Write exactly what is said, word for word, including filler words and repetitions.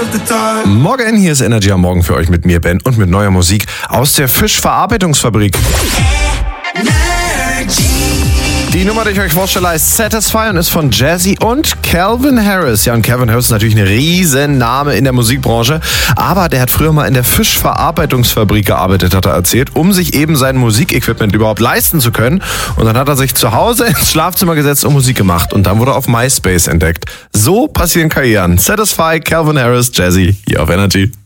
Morgen, hier ist Energy am Morgen für euch mit mir, Ben, und mit neuer Musik aus der Fischverarbeitungsfabrik. Die Nummer, die ich euch vorstelle, heißt Satisfy und ist von Jazzy und Calvin Harris. Ja, und Calvin Harris ist natürlich ein Riesenname in der Musikbranche, aber der hat früher mal in der Fischverarbeitungsfabrik gearbeitet, hat er erzählt, um sich eben sein Musikequipment überhaupt leisten zu können. Und dann hat er sich zu Hause ins Schlafzimmer gesetzt und Musik gemacht. Und dann wurde er auf MySpace entdeckt. So passieren Karrieren. Satisfy, Calvin Harris, Jazzy, hier auf Energy.